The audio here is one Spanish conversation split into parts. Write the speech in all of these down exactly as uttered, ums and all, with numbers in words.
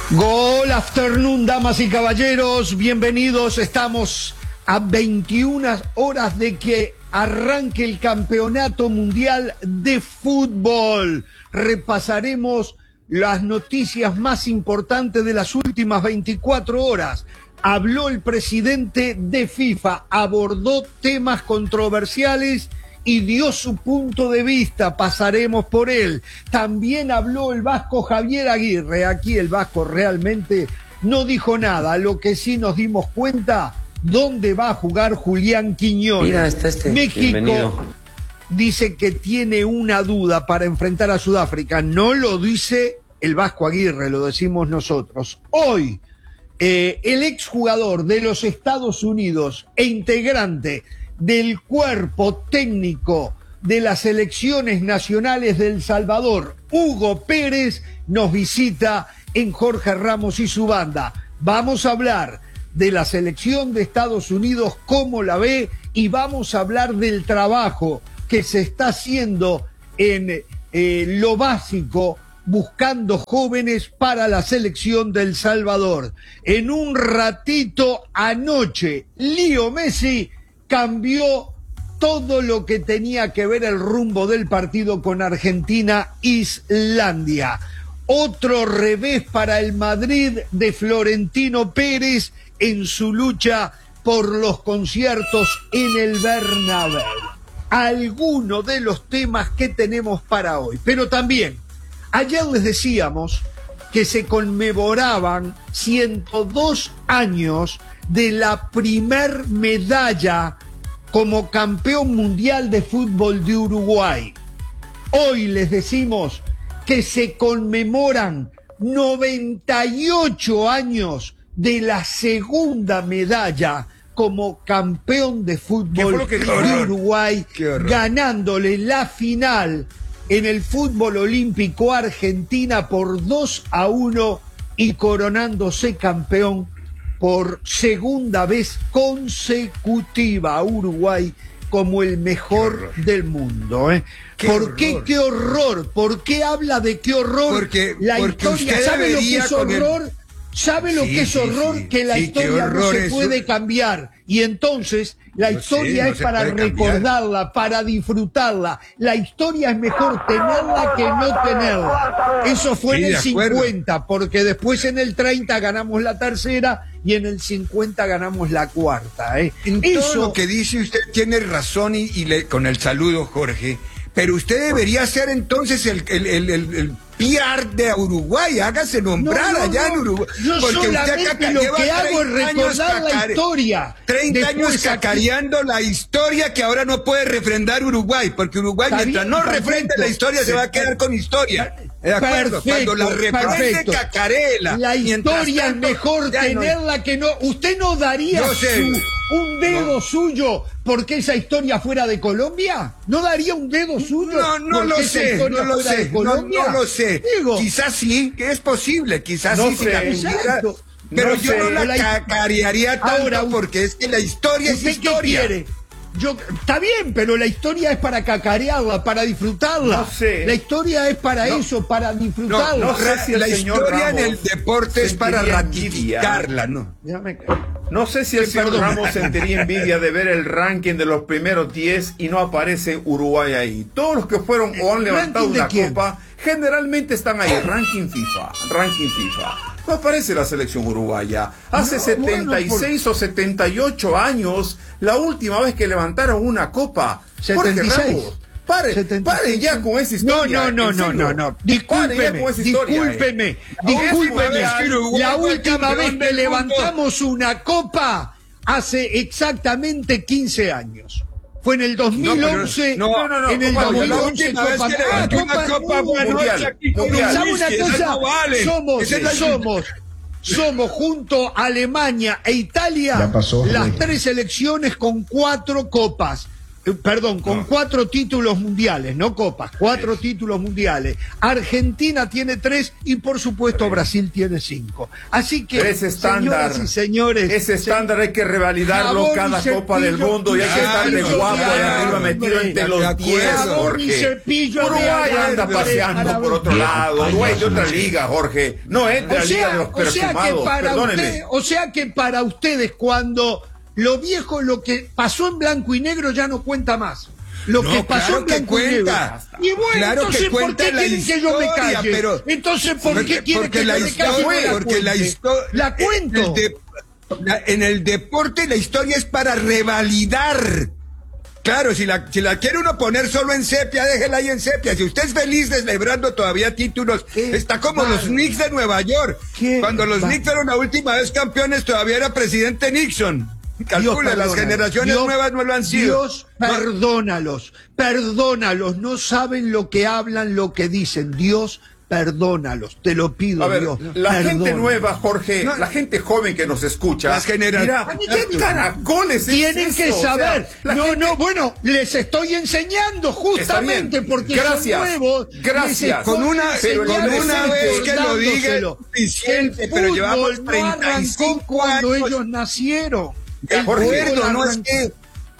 Gol afternoon, damas y caballeros, bienvenidos. Estamos a veintiuna horas de que arranque el Campeonato Mundial de Fútbol. Repasaremos las noticias más importantes de las últimas veinticuatro horas. Habló el presidente de FIFA, abordó temas controversiales y dio su punto de vista, pasaremos por él. También habló el vasco Javier Aguirre. Aquí el vasco realmente no dijo nada, lo que sí nos dimos cuenta, dónde va a jugar Julián Quiñones. Mira, está este. México Bienvenido. Dice que tiene una duda para enfrentar a Sudáfrica. No lo dice el vasco Aguirre, lo decimos nosotros. Hoy, eh, el exjugador de los Estados Unidos e integrante del cuerpo técnico de las selecciones nacionales de El Salvador, Hugo Pérez, nos visita en Jorge Ramos y su banda. Vamos a hablar de la selección de Estados Unidos, cómo la ve, y vamos a hablar del trabajo que se está haciendo en eh, lo básico, buscando jóvenes para la selección de El Salvador. En un ratito, anoche, Leo Messi cambió todo lo que tenía que ver el rumbo del partido con Argentina-Islandia. Otro revés para el Madrid de Florentino Pérez en su lucha por los conciertos en el Bernabéu. Algunos de los temas que tenemos para hoy. Pero también, ayer les decíamos que se conmemoraban ciento dos años de la primer medalla como campeón mundial de fútbol de Uruguay. Hoy les decimos que se conmemoran noventa y ocho años de la segunda medalla como campeón de fútbol de Uruguay, ganándole la final en el fútbol olímpico a Argentina por dos a uno y coronándose campeón por segunda vez consecutiva a Uruguay como el mejor del mundo. ¿eh? Qué ¿Por qué horror. qué horror? ¿Por qué habla de qué horror? Porque, la porque historia, usted ¿sabe lo que debería es con el- horror? ¿Sabe lo Sí, que es sí, horror? sí. Que la Sí, qué historia no horror se eso. puede cambiar. Y entonces la No historia sé, no es se para puede cambiar. recordarla, para disfrutarla. La historia es mejor tenerla que no tenerla. Eso fue Sí, en el de acuerdo. cincuenta, porque después en el treinta ganamos la tercera y en el cincuenta ganamos la cuarta. ¿eh? En Eso, todo lo que dice usted tiene razón y, y le, con el saludo, Jorge. Pero usted debería ser entonces el, el, el, el, el P R de Uruguay, hágase nombrar No, no, allá no. en Uruguay. Yo Porque usted solamente acá lo lleva que hago es treinta años recordar la cacare- historia. treinta años Después aquí- cacareando la historia que ahora no puede refrendar Uruguay, porque Uruguay Está mientras bien, no perfecto. refrende la historia se va a quedar con historia. ¿De acuerdo? Perfecto, Cuando la refrende, perfecto. cacarela. La Mientras historia tanto, es mejor ya no- tenerla que no. Usted no daría Yo sé. su- un dedo No. suyo porque esa historia fuera de Colombia. ¿No daría un dedo suyo? No, no porque lo esa sé, historia no lo fuera de sé, no, Colombia? no lo sé. Digo, Quizás sí, que es posible, quizás No sí. sé, si la tuviera, exacto. pero No yo sé, no la la- cacarearía tanto Ahora, porque es que la historia es ¿usted qué historia. quiere? Yo, está bien, pero la historia es para cacarearla, para disfrutarla. No sé. La historia es para No. eso, para No, disfrutarla. no sé si el la señor historia en Ramos el deporte es para sentiría envidia. ratificarla, ¿no? Ya me- No sé si el Sí, señor perdón. Ramos sentiría envidia de ver el ranking de los primeros diez y no aparece Uruguay ahí. Todos los que fueron o han levantado ¿ranking de una quién? copa generalmente están ahí, ranking FIFA, ranking FIFA. No aparece la selección uruguaya. Hace No, setenta y seis o setenta y ocho años, la última vez que levantaron una copa. Jorge setenta y seis. Ramos, pare, setenta y seis. pare ya con esa No, historia. no, no, en no, serio. no, no. Pare ya Discúlpeme, con esa historia, eh. discúlpeme, Ahora, discúlpeme. vez que Uruguay La fue última campeón vez que del levantamos una copa hace exactamente quince años. Fue en el dos mil once. No, pero- no, no, no, en el Copa dos mil Mundial. once, La última vez Copa, que ah, levantó una Copa copa fue anoche Mundial. aquí con Mundial. ¿Sabe Luis, una que esas cosa? no valen. Somos, Esa es la- somos, somos junto a Alemania e Italia Ya pasó, las Rey. tres selecciones con cuatro copas. eh, perdón, con No. cuatro títulos mundiales, no copas, cuatro sí. títulos mundiales. Argentina tiene tres y por supuesto sí. Brasil tiene cinco. Así que, ese estándar, señoras y señores, ese estándar se... hay que revalidarlo cada Copa del Mundo y hay que estar de guapo y arriba metido entre los diez, Jorge. Uruguay anda paseando por otro lado, Uruguay de otra liga, Jorge. No es de la liga de los perfumados, perdónenme. O sea que para ustedes cuando lo viejo, lo que pasó en blanco y negro ya no cuenta más. Lo no, que pasó claro en blanco que y negro. Cuenta. Y bueno, claro entonces que ¿por qué quieren historia, que yo me calle? Pero, entonces, ¿por porque, qué quieren que la yo historia, me calle? Porque la historia... La cuento. En el, de, la, en el deporte la historia es para revalidar. Claro, si la, si la quiere uno poner solo en sepia, déjela ahí en sepia. Si usted es feliz celebrando todavía títulos, está como bárbaro. Los Knicks de Nueva York. Cuando los bárbaro. Knicks fueron la última vez campeones, todavía era presidente Nixon. Calcula, las generaciones Dios, nuevas no lo han sido. Dios, perdónalos, perdónalos, no saben lo que hablan, lo que dicen. Dios, perdónalos, te lo pido, a ver, Dios. La perdónalos. gente nueva, Jorge, no, la gente joven que nos escucha, las generaciones, ¿qué caracoles tienen es que eso? saber? O sea, no, gente... no, bueno, les estoy enseñando justamente porque gracias, son nuevos. Gracias. Con una, pero con una vez que lo diga es suficiente, pero llevamos treinta y cinco años. Cuando ellos nacieron. De acuerdo, no es que...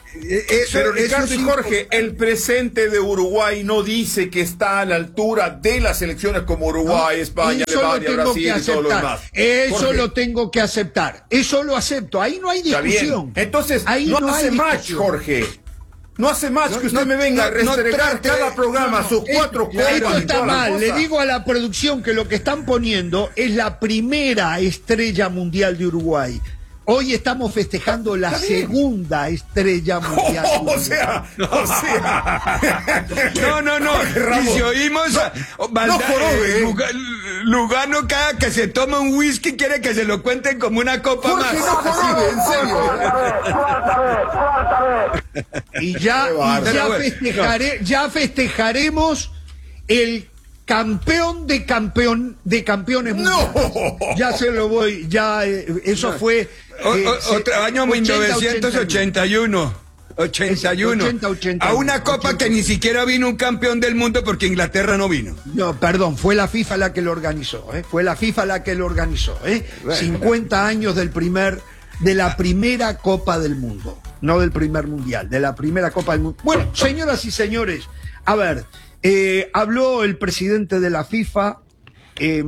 Eso, pero Ricardo eso y Jorge, el presente de Uruguay no dice que está a la altura de las selecciones como Uruguay, no, España, Alemania, Brasil y todos los demás. Eso Jorge, lo tengo que aceptar, eso lo acepto, ahí no hay discusión. Entonces, ahí no, no hace match, Jorge. No hace más no, que usted no, me venga a restregar no cada programa sus cuatro copas. Esto está mal. Le digo a la producción que lo que están poniendo es la primera estrella mundial de Uruguay. Hoy estamos festejando la segunda estrella mundial. Oh, o sea, o sea. No, no, no. Y si oímos a Valda, no, eh, Lugano cada que se toma un whisky quiere que se lo cuenten como una copa Jorge, más. No, jorobe, en serio. Y ya, y ya, festejaré, ya festejaremos el campeón de campeón de campeones mundiales. No. Ya se lo voy, ya eh, eso fue o, o, otro año mil novecientos ochenta y uno. ochenta y uno. ochenta, ochenta, a una copa ochenta. Que ni siquiera vino un campeón del mundo porque Inglaterra no vino. No, perdón, fue la FIFA la que lo organizó, ¿eh? Fue la FIFA la que lo organizó, ¿eh? Bueno, cincuenta años del primer de la primera Copa del Mundo, no del primer mundial, de la primera Copa del Mundo. Bueno, señoras y señores, a ver, Eh, habló el presidente de la FIFA eh,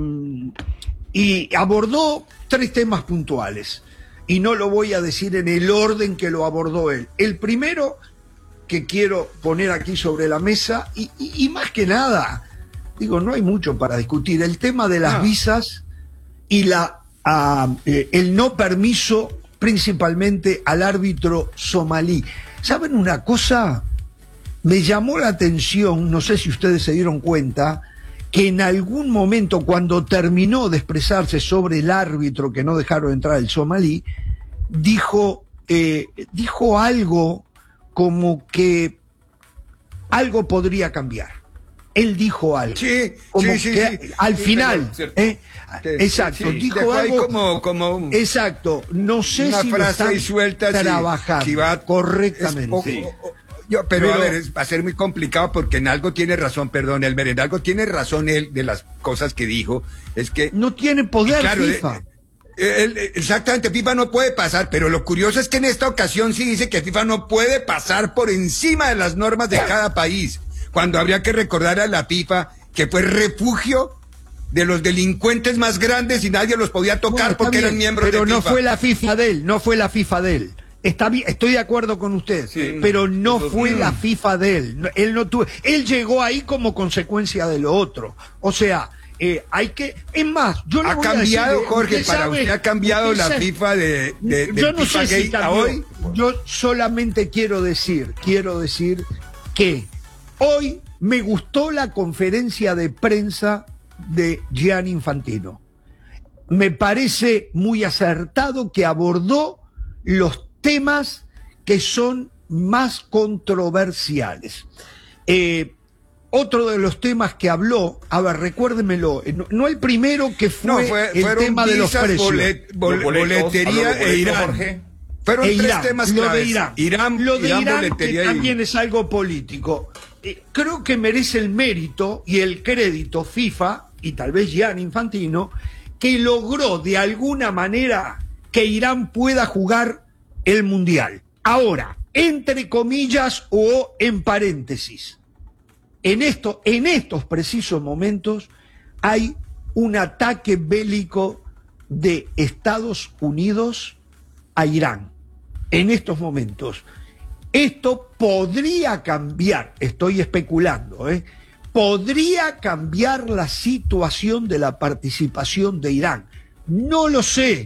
y abordó tres temas puntuales y no lo voy a decir en el orden que lo abordó él. El primero que quiero poner aquí sobre la mesa y, y, y más que nada, digo, no hay mucho para discutir, el tema de las ah. visas y la, uh, eh, el no permiso principalmente al árbitro somalí. ¿Saben una cosa? Me llamó la atención, no sé si ustedes se dieron cuenta, que en algún momento cuando terminó de expresarse sobre el árbitro que no dejaron entrar el somalí, dijo, eh, dijo algo como que algo podría cambiar. Él dijo algo. Sí, como sí, sí, que sí. al sí, final, ¿eh? Sí, exacto, sí, dijo Dejó algo como, como exacto, no sé una si frase lo están suelta, trabajando si va, correctamente. Poco, sí. Yo, pero, pero a ver, es, va a ser muy complicado porque en algo tiene razón, perdón, Elmer, en algo tiene razón él de las cosas que dijo, es que... No tiene poder claro, FIFA. De, él, exactamente, FIFA no puede pasar, pero lo curioso es que en esta ocasión sí dice que FIFA no puede pasar por encima de las normas de cada país, cuando habría que recordar a la FIFA que fue refugio de los delincuentes más grandes y nadie los podía tocar bueno, porque bien, eran miembros pero de FIFA. Pero no fue la FIFA de él, no fue la FIFA de él. Está bien, estoy de acuerdo con usted, sí, pero no fue mm. la FIFA de él. Él no tuvo, él llegó ahí como consecuencia de lo otro. O sea, eh, hay que, es más, yo le ha voy cambiado, a decir, Jorge, usted para sabe, usted ha cambiado la sabe, FIFA de, de, de yo no FIFA sé si a hoy. Yo solamente quiero decir, quiero decir que hoy me gustó la conferencia de prensa de Gianni Infantino. Me parece muy acertado que abordó los temas que son más controversiales. Eh, otro de los temas que habló, a ver, recuérdemelo, no, no el primero que fue, no, fue el tema de los precios. Bolet, bol, boletería e Irán. Jorge. Fueron e tres Irán, temas lo claves. de Irán. Irán, lo de Irán, Irán, boletería que y- también es algo político. Eh, creo que merece el mérito y el crédito FIFA, y tal vez Gianni Infantino, que logró de alguna manera que Irán pueda jugar el Mundial. Ahora, entre comillas o en paréntesis, en, esto, en estos precisos momentos hay un ataque bélico de Estados Unidos a Irán. En estos momentos. Esto podría cambiar, estoy especulando, ¿eh? podría cambiar la situación de la participación de Irán. No lo sé,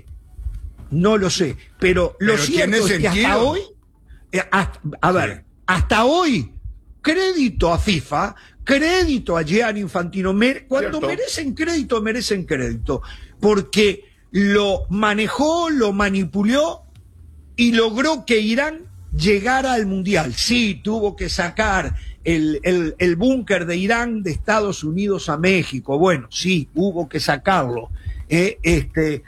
no lo sé, pero lo Pero cierto tiene es que sentido. hasta hoy, eh, hasta- a ver, Sí. hasta hoy, crédito a FIFA, crédito a Gianni Infantino, mer- cuando Cierto. merecen crédito, merecen crédito, porque lo manejó, lo manipuló y logró que Irán llegara al Mundial. Sí, tuvo que sacar el, el, el búnker de Irán de Estados Unidos a México. Bueno, sí, hubo que sacarlo. Eh, este,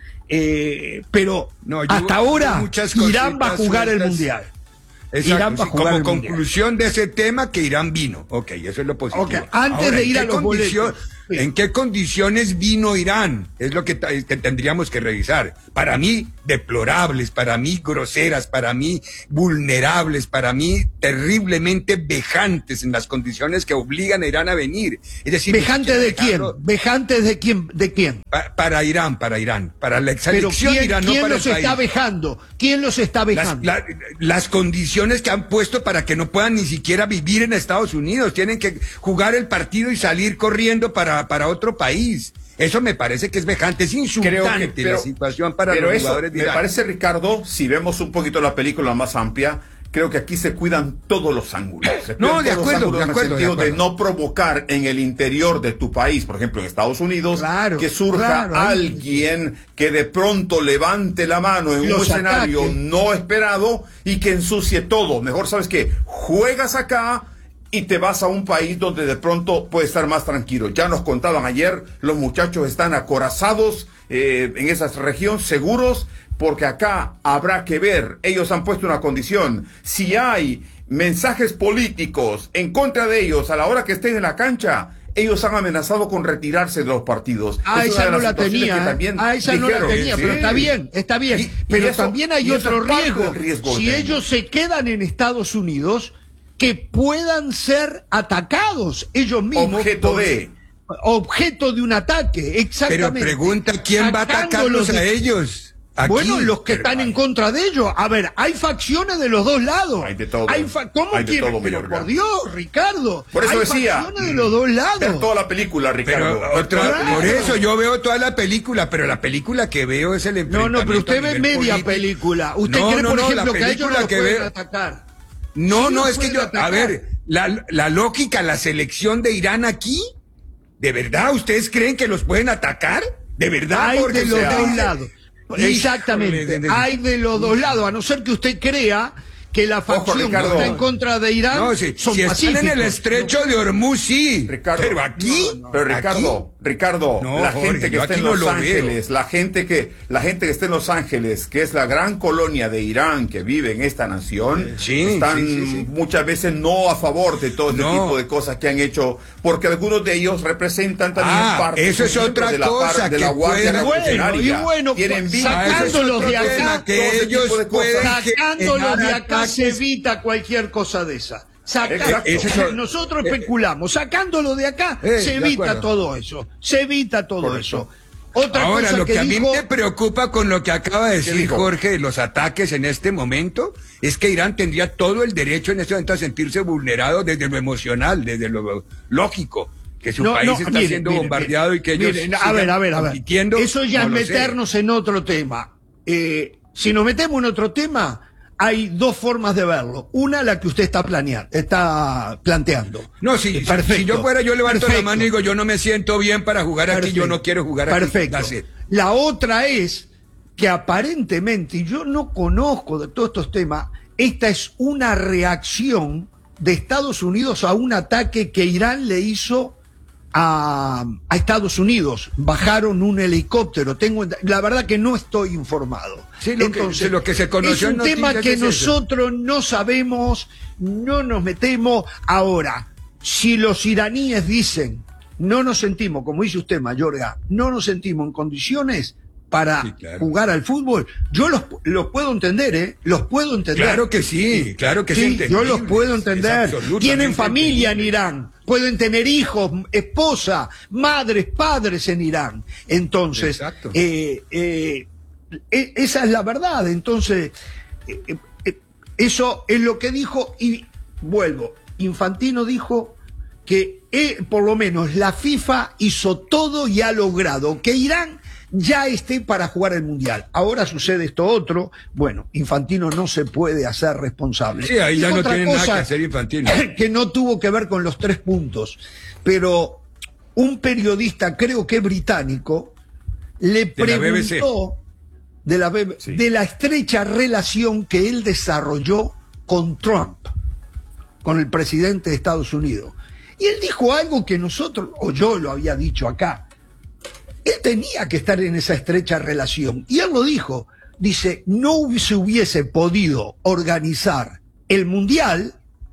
eh, pero No, yo- hasta ahora muchas Irán va a cositas jugar el sueltas. Mundial. Exacto, Irán va a sí, jugar como el Mundial. conclusión de ese tema que Irán vino. Ok, eso es lo positivo. Ok, antes de ¿en ir qué a los condicio- boletos, sí. ¿En qué condiciones vino Irán? Es lo que, ta- que tendríamos que revisar. Para mí, deplorables, para mí, groseras, para mí, vulnerables, para mí, terriblemente vejantes en las condiciones que obligan a Irán a venir. Es decir, ¿Vejante ni de siquiera quién? dejarlo- ¿Vejante de quién? ¿De quién? pa- para Irán, para Irán, para la Pero selección ¿quién, de Irán, no quién para los el está país. vejando? ¿Quién los está Las, vejando? la- las condiciones que han puesto para que no puedan ni siquiera vivir en Estados Unidos. Tienen que jugar el partido y salir corriendo para, para otro país. Eso me parece que es vejante, es insultante Creo que, pero, la situación para pero los eso, jugadores de me Irán. parece, Ricardo, si vemos un poquito la película más amplia, creo que aquí se cuidan todos los ángulos. Se No, cuidan de todos los acuerdo, ángulos de en el acuerdo, de sentido de, acuerdo. no provocar en el interior de tu país, por ejemplo en Estados Unidos, Claro, que surja claro, ahí- alguien que de pronto levante la mano en un Los escenario ataque. no esperado y que ensucie todo. Mejor, ¿sabes qué? Juegas acá y te vas a un país donde de pronto puedes estar más tranquilo. Ya nos contaban ayer, los muchachos están acorazados eh, en esa región, seguros, porque acá habrá que ver. Ellos han puesto una condición. Si hay mensajes políticos en contra de ellos a la hora que estén en la cancha, ellos han amenazado con retirarse de los partidos. Ah, Es una esa de no las la situaciones tenía. que ¿eh? también Ah, esa no la dijeron. tenía, Sí. pero está bien, está bien. Y- y pero eso- también hay y eso otro es parte riesgo. del riesgo Si que tenemos. ellos se quedan en Estados Unidos, que puedan ser atacados ellos mismos. Objeto por- de. Objeto de un ataque, exactamente. Pero pregunta, ¿quién va a atacarlos Sacándolos a de- ellos? Aquí. Bueno, los que Pero están hay- en contra de ellos. A ver, hay facciones de los dos lados. Hay de todo. fa- ¿Cómo Hay de quieren? todo, Pero Mayorga. por Dios, Ricardo. Por eso hay decía, facciones de los dos Ver lados. toda la película, Ricardo. Pero Ver otra- toda la Claro. por película. eso yo veo toda la película, pero la película que veo es el No, enfrentamiento. no, pero usted a ve nivel media político. película. ¿Usted No, cree, no, por no, la ejemplo, que a ellos no película los que pueden veo- atacar? No, Sí no, los es que yo, pueden a atacar. ver, la, la lógica, la selección de Irán aquí, ¿de verdad ustedes creen que los pueden atacar? ¿De verdad? Hay Porque de los se dos hace- lados. Híjole, Exactamente. de- de- Hay de los dos lados. A no ser que usted crea que la facción que Ricardo. está en contra de Irán No, sí, son si están pacíficos. en el estrecho de Hormuz, sí. Ricardo, pero aquí, no, no, Pero Ricardo, Ricardo, No, la Jorge, gente que yo está aquí en no Los lo veo. Ángeles, la gente que, la gente que está en Los Ángeles, que es la gran colonia de Irán que vive en esta nación, Sí, están sí, sí, sí. muchas veces no a favor de todo este No. tipo de cosas que han hecho, porque algunos de ellos representan también Ah, parte eso es son otra miembros de la cosa par- de la que Guardia pueden- Revolucionaria. Bueno, y bueno, Tienen vínculos. sacándolos de Ah, eso es otro acá, tema que todo ese ellos tipo de cosas. pueden Sacándolos de generar acá se ataques. evita cualquier cosa de esa. Saca- Exacto. Eso es- Nosotros especulamos, sacándolo de acá Eh, se de evita acuerdo. todo eso, se evita todo Correcto. eso. Otra Ahora, cosa lo que, a mí dijo, me preocupa con lo que acaba de decir dijo? Jorge de los ataques en este momento es que Irán tendría todo el derecho en este momento a sentirse vulnerado desde lo emocional, desde lo lógico, que su No, país no, está mire, siendo mire, bombardeado y que ellos mire, a sigan ver, a ver, a ver. compitiendo, Eso ya no es lo sé. meternos en otro tema. Eh, si nos metemos en otro tema, hay dos formas de verlo. Una, la que usted está planeando, está planteando. No, si, Eh, si- perfecto, si yo fuera, yo levanto perfecto. la mano y digo, yo no me siento bien para jugar aquí, yo Perfecto. no quiero jugar aquí. Perfecto. That's it. La otra es que aparentemente, y yo no conozco de todos estos temas, esta es una reacción de Estados Unidos a un ataque que Irán le hizo a, a Estados Unidos, bajaron un helicóptero. Tengo, la verdad que no estoy informado. Sí, lo Entonces, que, lo que se conoció es un tema que es nosotros eso. no sabemos, no nos metemos. Ahora, si los iraníes dicen, no nos sentimos, como dice usted, Mayorga, no nos sentimos en condiciones para sí, claro. jugar al fútbol, yo los, los puedo entender, ¿eh? Los puedo entender. Claro que sí, claro que sí. Yo los puedo entender. Tienen familia en Irán, pueden tener hijos, esposa, madres, padres en Irán. Entonces, eh, eh, eh, esa es la verdad. Entonces, eh, eh, eso es lo que dijo, y vuelvo, Infantino dijo que eh, por lo menos la FIFA hizo todo y ha logrado que Irán ya esté para jugar el Mundial. Ahora sucede esto otro. Bueno, Infantino no se puede hacer responsable. Sí, ahí ya no tiene nada que hacer Infantino. Que no tuvo que ver con los tres puntos. Pero un periodista, creo que británico, le preguntó de la B B C, de la estrecha relación que él desarrolló con Trump, con el presidente de Estados Unidos. Y él dijo algo que nosotros, o yo lo había dicho acá. Él tenía que estar en esa estrecha relación. Y él lo dijo. Dice, no se hubiese podido organizar el Mundial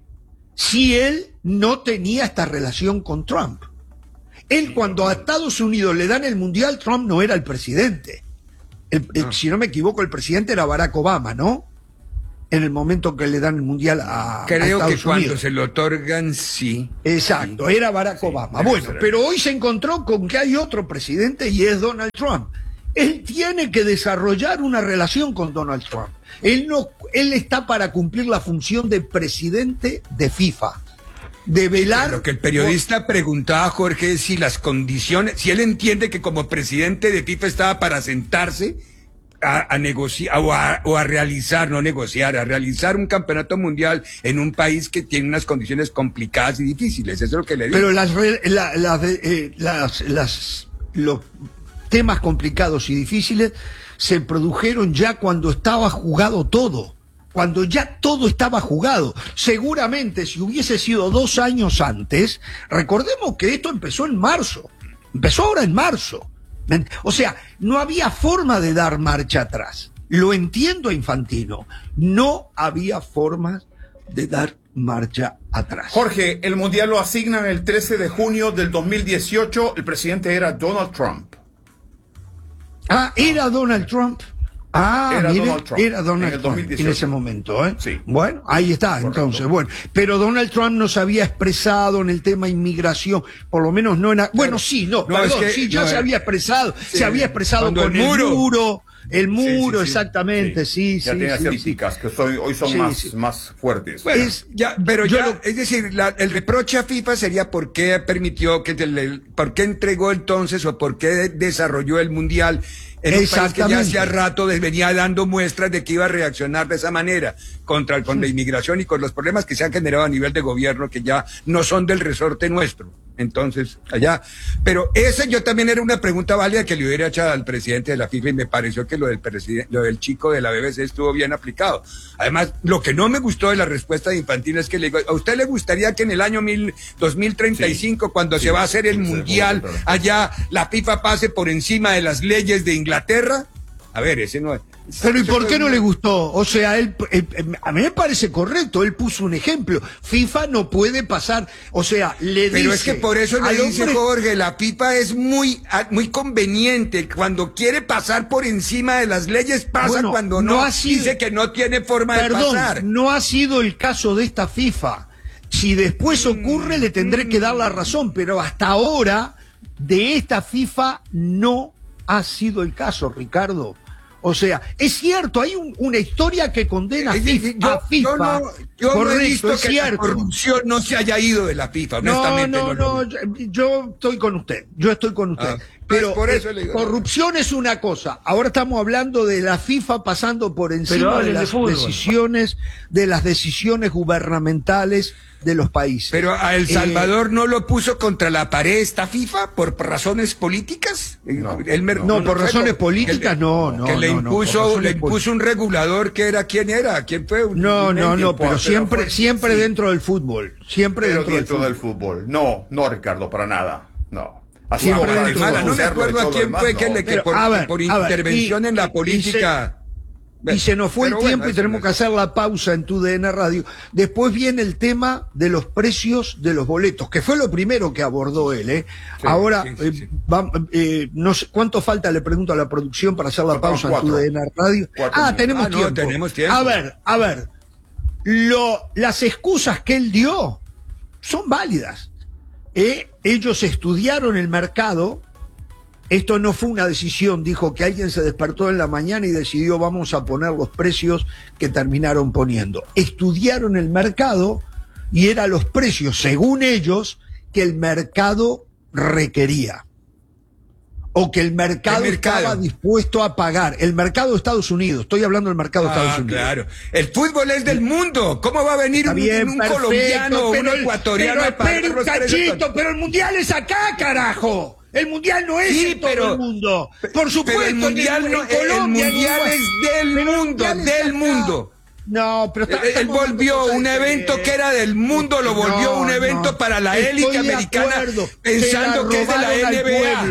si él no tenía esta relación con Trump. Él, cuando a Estados Unidos le dan el Mundial, Trump no era el presidente. El, el, si no me equivoco, el presidente era Barack Obama, ¿no? En el momento que le dan el Mundial a, Creo a Estados que cuando Unidos. se lo otorgan, sí. Exacto, sí. era Barack sí, Obama. Bueno, pero hoy se encontró con que hay otro presidente y es Donald Trump. Él tiene que desarrollar una relación con Donald Trump. Él, no, él está para cumplir la función de presidente de FIFA. De velar... Lo que el periodista por... preguntaba a Jorge si las condiciones, si él entiende que como presidente de FIFA estaba para sentarse a, a negociar o a, o a realizar, no negociar, a realizar un campeonato mundial en un país que tiene unas condiciones complicadas y difíciles. Eso es lo que le digo. Pero las, la, la, eh, las, las, los temas complicados y difíciles se produjeron ya cuando estaba jugado todo. Cuando ya todo estaba jugado. Seguramente si hubiese sido dos años antes, recordemos que esto empezó en marzo. Empezó ahora en marzo. O sea, no había forma de dar marcha atrás. Lo entiendo a Infantino. No había forma de dar marcha atrás. Jorge, el Mundial lo asignan el trece de junio del dos mil dieciocho. El presidente era Donald Trump. Ah, era Donald Trump. Ah, era mire, Donald Trump. Era Donald en Trump en ese momento, ¿eh? Sí. Bueno, ahí está, correcto. Entonces, bueno. Pero Donald Trump no se había expresado en el tema inmigración, por lo menos no en... Bueno, claro. sí, no, no perdón, es que, sí, ya no, se había expresado, sí, se había expresado con el muro. el muro, el muro, sí, sí, exactamente, sí, sí. Ya sí, tenía sí, ciertas sí. picas que soy, hoy son sí, más, sí. más fuertes. Bueno, es, ya, pero yo ya, lo, es decir, la, el reproche a FIFA sería por qué permitió, que el, por qué entregó entonces o por qué desarrolló el Mundial en un país que ya hacía rato venía dando muestras de que iba a reaccionar de esa manera contra con la inmigración y con los problemas que se han generado a nivel de gobierno que ya no son del resorte nuestro. Entonces, allá. Pero esa yo también era una pregunta válida que le hubiera hecho al presidente de la FIFA y me pareció que lo del presidente, lo del chico de la B B C estuvo bien aplicado. Además, lo que no me gustó de la respuesta de Infantino es que le digo, ¿a usted le gustaría que en el año mil, dos mil treinta y cinco, sí, cuando sí, se va a hacer el sí, mundial, sí, allá la FIFA pase por encima de las leyes de Inglaterra? A ver, ese no es. Pero ¿y por qué no le gustó? O sea, él, él, a mí me parece correcto, él puso un ejemplo. FIFA no puede pasar, o sea, le dice... Pero es que por eso le dice hombre... Jorge, la FIFA es muy, muy conveniente. Cuando quiere pasar por encima de las leyes, pasa. Bueno, cuando no, no ha sido... dice que no tiene forma Perdón, de pasar. No ha sido el caso de esta FIFA. Si después ocurre, mm, le tendré mm. que dar la razón, pero hasta ahora, de esta FIFA no ha sido el caso, Ricardo. O sea, es cierto, hay un, una historia que condena a FIFA. Yo, a FIFA. yo no, yo correcto, no he visto es que cierto. La corrupción no se haya ido de la FIFA, honestamente. No, no, no, no, yo, yo estoy con usted, yo estoy con usted. Ah, pero por eso eh, le digo, corrupción no. es una cosa. Ahora estamos hablando de la FIFA pasando por encima de las de decisiones, de las decisiones gubernamentales de los países. Pero a El Salvador eh, no lo puso contra la pared esta FIFA por razones políticas. No, el, no, no por razones fue, políticas que, no, no. Que no, le impuso, no, le impuso un regulador que era quién era, quién fue. Un, no, un no, no, pero, pero siempre, fue, siempre sí. dentro del fútbol, siempre pero dentro, dentro del, del fútbol. fútbol. No, no, Ricardo, para nada. No. Así no, Guatemala, no me acuerdo a quién fue que, no. le, que por, a ver, por intervención ver, y, en la política... Y se, y se nos fue Pero el tiempo bueno, y tenemos que hacer la pausa en tu D N Radio. Después viene el tema de los precios de los boletos, que fue lo primero que abordó él. ¿eh? Sí, Ahora, sí, sí, sí. Eh, va, eh, no sé, ¿cuánto falta? Le pregunto a la producción para hacer la pausa cuatro, en tu D N Radio. Ah, tenemos, ah tiempo. No, tenemos tiempo. A ver, a ver. Lo, las excusas que él dio son válidas. Eh, ellos estudiaron el mercado. Esto no fue una decisión, dijo que alguien se despertó en la mañana y decidió vamos a poner los precios que terminaron poniendo. Estudiaron el mercado y eran los precios, según ellos, que el mercado requería. O que el mercado, el mercado estaba dispuesto a pagar. El mercado de Estados Unidos. Estoy hablando del mercado de ah, Estados Unidos. Claro. El fútbol es del mundo. ¿Cómo va a venir un, bien, un perfecto, colombiano o un ecuatoriano pero, a pagar pero, los cachito, pero el mundial es acá, carajo. El mundial no es sí, en todo pero, el mundo. Por supuesto, el mundial, en, no, en Colombia, el mundial es del mundo, del mundo. No, pero está, él volvió un evento que era del mundo, lo volvió no, un evento no. para la élite americana, pensando que es de la N B A.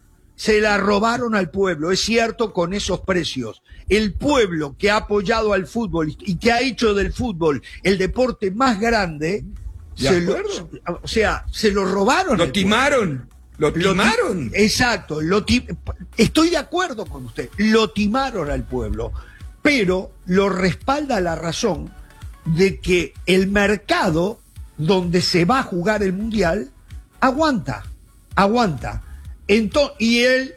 Se la robaron al pueblo, es cierto, con esos precios. El pueblo que ha apoyado al fútbol y que ha hecho del fútbol el deporte más grande, se lo, o sea, se lo robaron. Lo timaron. Lo timaron. Lo ti exacto. Lo ti estoy de acuerdo con usted. Lo timaron al pueblo, pero lo respalda la razón de que el mercado donde se va a jugar el mundial aguanta, aguanta. Entonces, y él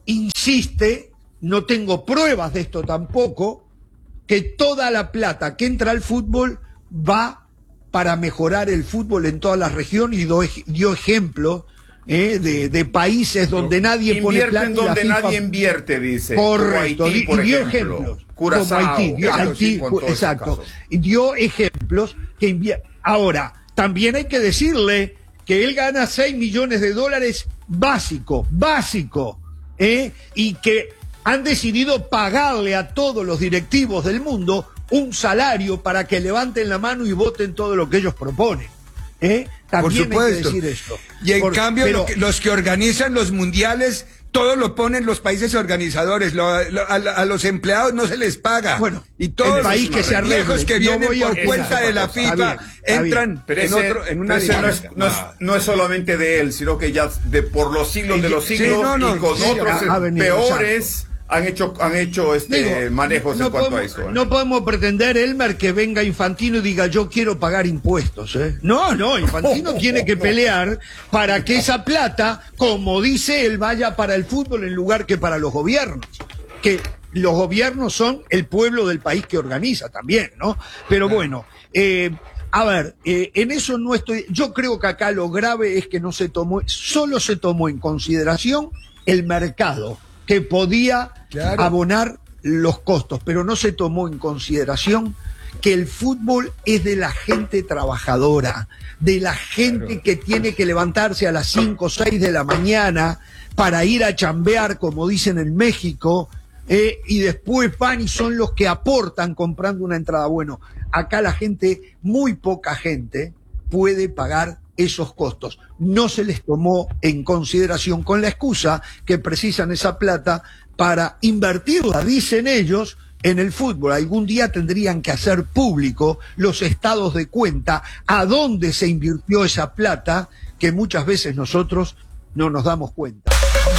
insiste, no tengo pruebas de esto tampoco, que toda la plata que entra al fútbol va para mejorar el fútbol en todas las regiones y dio, dio ejemplos eh, de, de países donde no, nadie pone plata. Donde nadie invierte, dice. Correcto, Haití, por y dio ejemplo. ejemplos. Curazao, como Haití, dio, claro, Haití, sí, exacto. Y dio ejemplos que invierte. Ahora, también hay que decirle que él gana seis millones de dólares básico, básico, ¿eh? Y que han decidido pagarle a todos los directivos del mundo un salario para que levanten la mano y voten todo lo que ellos proponen. ¿eh? También Por supuesto. hay que decir esto. Y en Por, cambio, pero, lo que, los que organizan los mundiales, todo lo ponen los países organizadores. Lo, lo, a, a los empleados no se les paga. Bueno, y todos el país los que se arregle, que vienen no por cuenta de la FIFA bien, entran pero en, ese, otro, en una ese no, es, no, es, no es solamente de él, sino que ya de por los siglos de los siglos sí, no, no, y con sí, otros ha, ha venido, peores. Exacto. Han hecho, han hecho este Digo, manejos no en cuanto podemos, a eso. ¿eh? No podemos pretender, Elmer, que venga Infantino y diga yo quiero pagar impuestos. ¿eh? No, no, Infantino tiene que pelear para que esa plata, como dice él, vaya para el fútbol en lugar que para los gobiernos. Que los gobiernos son el pueblo del país que organiza también, ¿no? Pero bueno, eh, a ver, eh, en eso no estoy... Yo creo que acá lo grave es que no se tomó, solo se tomó en consideración el mercado, que podía claro. abonar los costos, pero no se tomó en consideración que el fútbol es de la gente trabajadora, de la gente claro. que tiene que levantarse a las cinco o seis de la mañana para ir a chambear, como dicen en México, eh, y después van y son los que aportan comprando una entrada. Bueno, acá la gente, muy poca gente, puede pagar esos costos. No se les tomó en consideración con la excusa que precisan esa plata para invertirla, dicen ellos, en el fútbol. Algún día tendrían que hacer público los estados de cuenta a dónde se invirtió esa plata, que muchas veces nosotros no nos damos cuenta.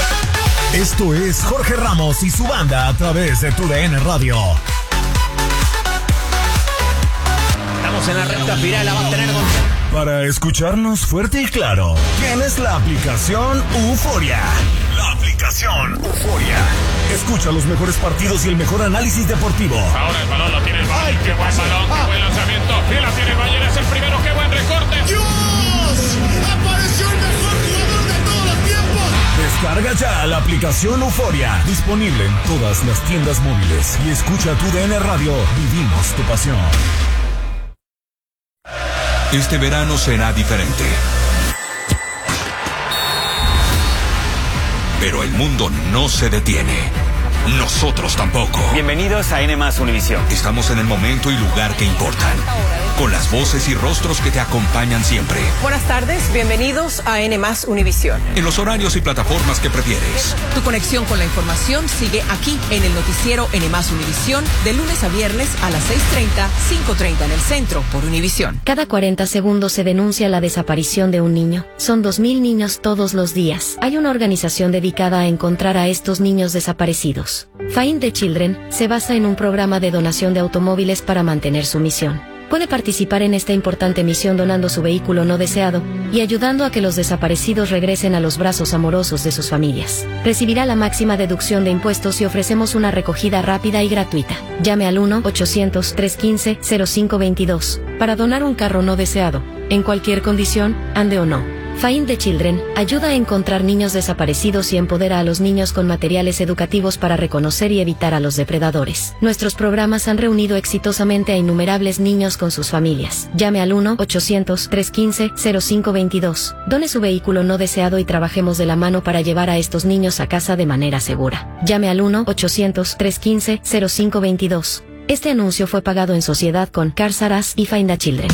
Esto es Jorge Ramos y su banda a través de tu D N Radio. Estamos en la recta final, la va a tener con... Para escucharnos fuerte y claro, tienes la aplicación Euforia. La aplicación Euforia. Escucha los mejores partidos y el mejor análisis deportivo. Ahora el balón lo tiene el Bayern. Qué buen balón, qué buen lanzamiento. Y la tiene el Bayern, es el primero. Qué buen recorte. ¡Dios! ¡Apareció el mejor jugador de todos los tiempos! Descarga ya la aplicación Euforia. Disponible en todas las tiendas móviles. Y escucha tu D N Radio. Vivimos tu pasión. Este verano será diferente. Pero el mundo no se detiene. Nosotros tampoco. Bienvenidos a N más Univisión. Estamos en el momento y lugar que importan. con las voces y rostros que te acompañan siempre. Buenas tardes, bienvenidos a N más Univisión. En los horarios y plataformas que prefieres. Tu conexión con la información sigue aquí en el noticiero N más Univisión, de lunes a viernes a las seis treinta, cinco treinta en el centro por Univisión. Cada cuarenta segundos se denuncia la desaparición de un niño. Son dos mil niños todos los días. Hay una organización dedicada a encontrar a estos niños desaparecidos. Find the Children se basa en un programa de donación de automóviles para mantener su misión. Puede participar en esta importante misión donando su vehículo no deseado y ayudando a que los desaparecidos regresen a los brazos amorosos de sus familias. Recibirá la máxima deducción de impuestos y ofrecemos una recogida rápida y gratuita. Llame al uno ochocientos, trescientos quince, cero cinco veintidós para donar un carro no deseado, en cualquier condición, ande o no. Find the Children ayuda a encontrar niños desaparecidos y empodera a los niños con materiales educativos para reconocer y evitar a los depredadores. Nuestros programas han reunido exitosamente a innumerables niños con sus familias. Llame al uno ochocientos, trescientos quince, cero cinco veintidós. Done su vehículo no deseado y trabajemos de la mano para llevar a estos niños a casa de manera segura. Llame al uno ochocientos, trescientos quince, cero cinco veintidós. Este anuncio fue pagado en sociedad con Cars R Us y Find the Children.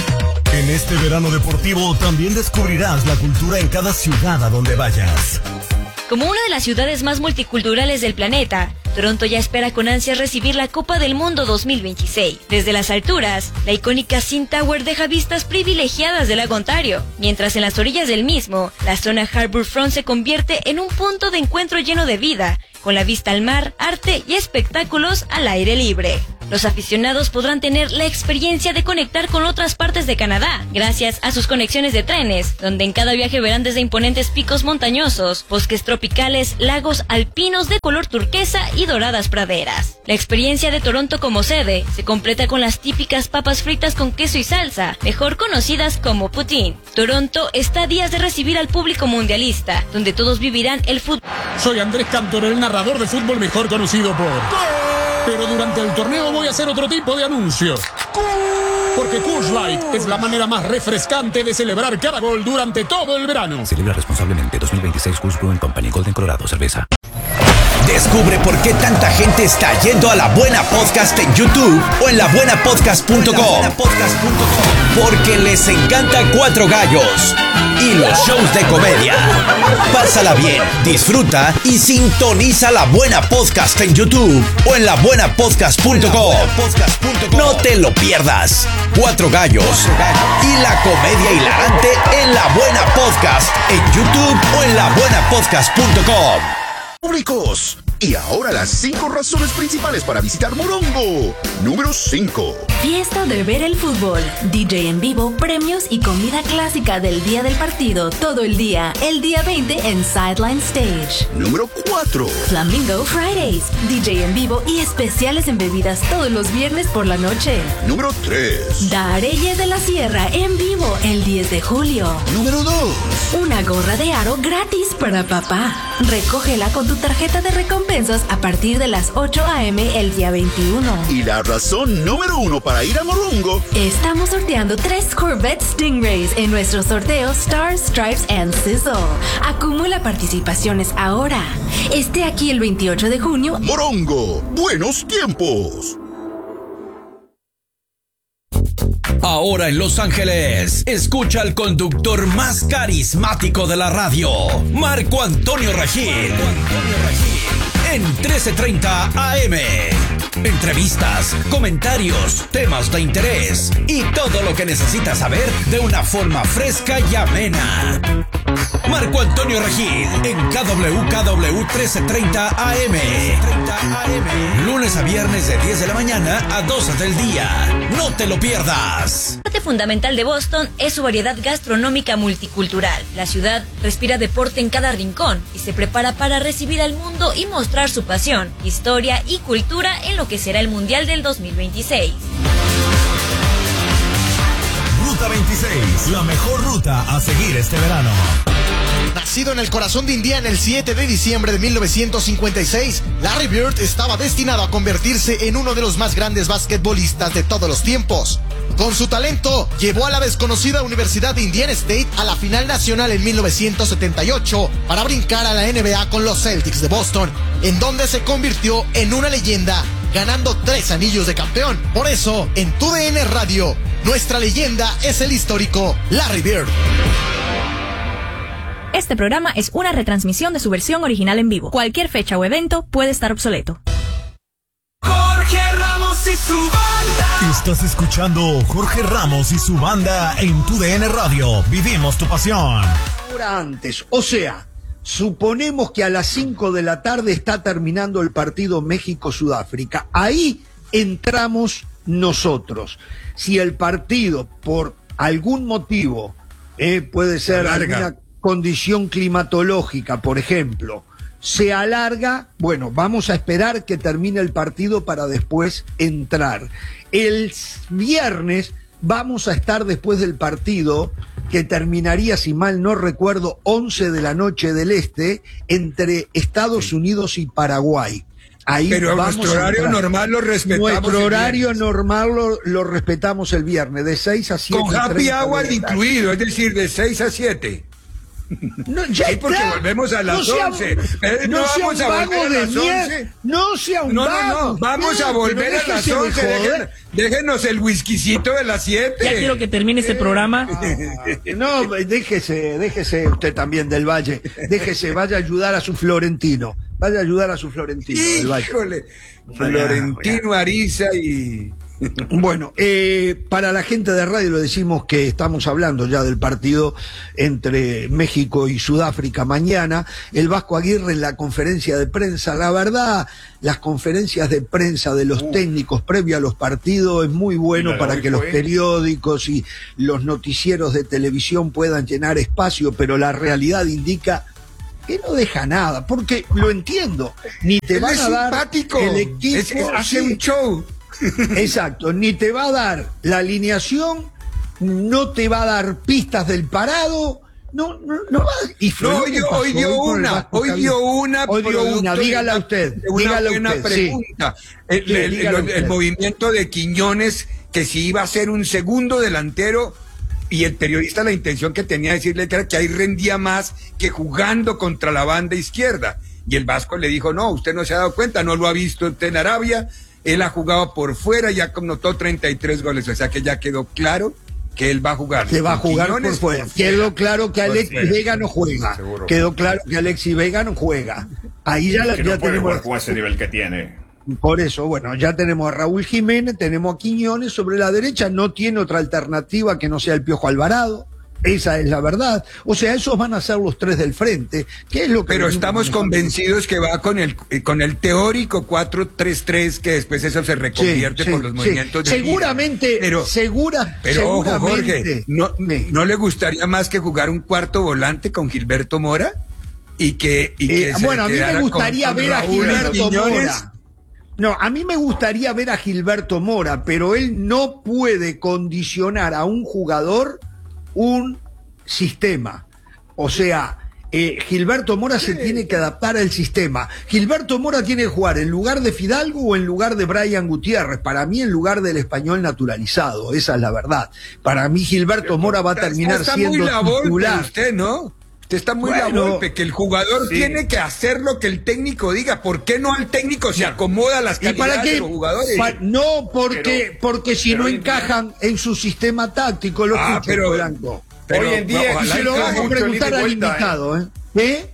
En este verano deportivo también descubrirás la cultura en cada ciudad a donde vayas. Como una de las ciudades más multiculturales del planeta, Toronto ya espera con ansias recibir la Copa del Mundo dos mil veintiséis. Desde las alturas, la icónica Cinn Tower deja vistas privilegiadas del lago Ontario, mientras en las orillas del mismo, la zona Harbour Front se convierte en un punto de encuentro lleno de vida, con la vista al mar, arte y espectáculos al aire libre. Los aficionados podrán tener la experiencia de conectar con otras partes de Canadá, gracias a sus conexiones de trenes, donde en cada viaje verán desde imponentes picos montañosos, bosques tropicales, lagos alpinos de color turquesa y doradas praderas. La experiencia de Toronto como sede se completa con las típicas papas fritas con queso y salsa, mejor conocidas como poutine. Toronto está a días de recibir al público mundialista, donde todos vivirán el fútbol. Soy Andrés Cantor, el narrador de fútbol mejor conocido por... Pero durante el torneo voy a hacer otro tipo de anuncios. Porque Coors Light es la manera más refrescante de celebrar cada gol durante todo el verano. Celebra responsablemente. Dos mil veintiséis Coors Brewing Company. Golden, Colorado. Cerveza. Descubre por qué tanta gente está yendo a La Buena Podcast en YouTube o en la buena podcast punto com. Porque les encanta Cuatro Gallos y los shows de comedia. Pásala bien, disfruta y sintoniza La Buena Podcast en YouTube o en la buena podcast punto com. No te lo pierdas. Cuatro Gallos y la comedia hilarante en La Buena Podcast en YouTube o en la buena podcast punto com. Públicos. Y ahora las cinco razones principales para visitar Morongo. Número cinco. Fiesta de ver el fútbol, D J en vivo, premios y comida clásica del día del partido todo el día. El día veinte en Sideline Stage. Número cuatro. Flamingo Fridays, D J en vivo y especiales en bebidas todos los viernes por la noche. Número tres. Dareye de la Sierra en vivo el diez de julio. Número dos. Una gorra de aro gratis para papá. Recógela con tu tarjeta de recompensa a partir de las ocho a eme el día veintiuno. Y la razón número uno para ir a Morongo. Estamos sorteando tres Corvette Stingrays en nuestro sorteo Stars, Stripes and Sizzle. Acumula participaciones ahora. Esté aquí el veintiocho de junio. Morongo, buenos tiempos. Ahora en Los Ángeles, escucha al conductor más carismático de la radio, Marco Antonio Regil. En trece treinta A M. Entrevistas, comentarios, temas de interés y todo lo que necesitas saber de una forma fresca y amena. Marco Antonio Regil en K W K W trece treinta A M. Lunes a viernes de diez de la mañana a doce del día. No te lo pierdas. La parte fundamental de Boston es su variedad gastronómica multicultural. La ciudad respira deporte en cada rincón y se prepara para recibir al mundo y mostrar su pasión, historia y cultura en lo que será el Mundial del dos mil veintiséis. Ruta veintiséis, la mejor ruta a seguir este verano. Nacido en el corazón de Indiana el siete de diciembre de mil novecientos cincuenta y seis, Larry Bird estaba destinado a convertirse en uno de los más grandes basquetbolistas de todos los tiempos. Con su talento, llevó a la desconocida Universidad de Indiana State a la final nacional en mil novecientos setenta y ocho para brincar a la N B A con los Celtics de Boston, en donde se convirtió en una leyenda, ganando tres anillos de campeón. Por eso, en tu D N Radio, Nuestra leyenda es el histórico Larry Bird. Este programa es una retransmisión de su versión original en vivo. Cualquier fecha o evento puede estar obsoleto. Jorge Ramos y su banda. Estás escuchando Jorge Ramos y su banda en tu D N Radio. Vivimos tu pasión. Ahora antes, o sea, suponemos que a las cinco de la tarde está terminando el partido México-Sudáfrica. Ahí entramos nosotros. Si el partido, por algún motivo, eh, puede ser alguna condición climatológica, por ejemplo, se alarga, bueno, vamos a esperar que termine el partido para después entrar. El viernes vamos a estar después del partido, que terminaría, si mal no recuerdo, once de la noche del este, entre Estados Unidos y Paraguay. Ahí Pero nuestro horario normal lo respetamos. Nuestro horario normal lo, lo respetamos el viernes, de seis a siete. Con happy hour incluido, es decir, de seis a siete. No, ya sí, porque está. volvemos a las no sea, once. Eh, no, no sea vamos un a vago volver de a las once. No sea un no, vago. No, no, vamos a volver a las once. Dejen, déjenos el whiskycito de las siete. Ya quiero que termine este programa. Ah, no, déjese, déjese usted también del Valle. Déjese, vaya a ayudar a su Florentino. Vaya a ayudar a su Florentino del Valle. Híjole, Florentino Ariza y... Bueno, eh, para la gente de radio le decimos que estamos hablando ya del partido entre México y Sudáfrica mañana. El Vasco Aguirre en la conferencia de prensa, la verdad, las conferencias de prensa de los técnicos previo a los partidos es muy bueno para que los periódicos y los noticieros de televisión puedan llenar espacio, pero la realidad indica que no deja nada, porque lo entiendo, ni te van a dar el equipo, es, es, hace un show. Exacto, ni te va a dar la alineación, no te va a dar pistas del parado, no, no, no va a... Y no, hoy, hoy dio una, hoy dio una, hoy dio una, dígala usted, dígala una usted, pregunta. Sí. El, Sí, el, el, usted. el movimiento de Quiñones, que si iba a ser un segundo delantero, y el periodista la intención que tenía de decirle que era que ahí rendía más que jugando contra la banda izquierda. Y el Vasco le dijo, no, usted no se ha dado cuenta, no lo ha visto usted en Arabia. Él ha jugado por fuera, ya anotó treinta y tres goles, o sea que ya quedó claro que él va a jugar. Se va a jugar por fuera. por fuera. Quedó claro que Alexis Vega no juega. Seguro. Quedó claro que Alexis Vega no juega. Ahí ya, la, que ya no puede tenemos... jugar con ese nivel que tiene. Por eso, bueno, ya tenemos a Raúl Jiménez, tenemos a Quiñones sobre la derecha, no tiene otra alternativa que no sea el Piojo Alvarado. Esa es la verdad. O sea, esos van a ser los tres del frente. ¿Qué es lo que Pero estamos convencidos que va con el con el teórico cuatro tres tres, que después eso se reconvierte sí, por sí, los sí. movimientos de seguramente, pero, segura, pero seguramente. ojo, Jorge, ¿no, ¿no le gustaría más que jugar un cuarto volante con Gilberto Mora? Y que, y que eh, bueno, a mí me gustaría con, con ver a Raúl Gilberto Quiñones. Mora. No, a mí me gustaría ver a Gilberto Mora, pero él no puede condicionar a un jugador un sistema. O sea, eh, Gilberto Mora se tiene que adaptar al sistema. Gilberto Mora tiene que jugar en lugar de Fidalgo o en lugar de Brian Gutiérrez. Para mí, en lugar del español naturalizado. Esa es la verdad. Para mí, Gilberto Mora va a terminar está siendo muy la Volpe titular. Usted, ¿no? Usted está muy Bueno, la Volpe, que el jugador sí. tiene que hacer lo que el técnico diga. ¿Por qué no al técnico se acomoda a las ¿Y para calidades qué? de los jugadores? Pa- no, porque, Pero- porque si pero no hoy en día- encajan en su sistema táctico, lo Ah, escucho, pero- Blanco. Pero, Hoy en día Y ojalá se lo encaje vamos a mucho el preguntar ida y al vuelta, invitado, ¿eh? ¿Eh?